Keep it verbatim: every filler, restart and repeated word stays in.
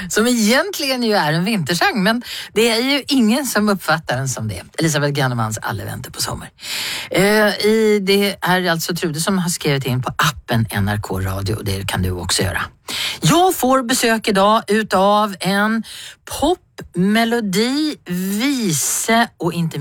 Som egentligen ju är en vintersång, men det är ju ingen som uppfattar den som det. Elisabeth Gannemans Alla väntar på sommar. Eh, i, det är alltså Trude som har skrivit in på appen N R K Radio, och det kan du också göra. Jag får besök idag utav en popmelodi, vise och inte